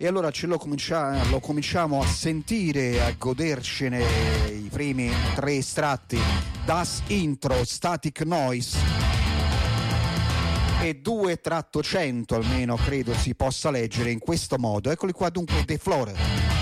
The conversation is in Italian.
E allora lo cominciamo a sentire, a godercene i primi 3 estratti. Das Intro, Static Noise e 2-100 almeno credo si possa leggere in questo modo. Eccoli qua dunque, The Floor.